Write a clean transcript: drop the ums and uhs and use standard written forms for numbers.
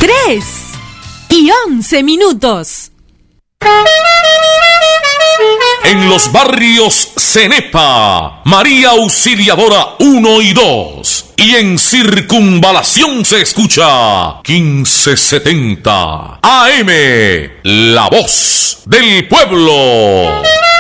3:11. En los barrios Cenepa, María Auxiliadora 1 y 2. Y en Circunvalación se escucha 1570 AM, La Voz del Pueblo.